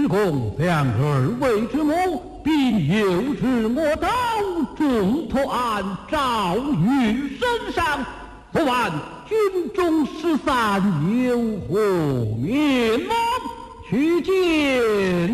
之功，两二位之母，并诱至我刀，重托案诏于身上。不完军中13有何面目？去见。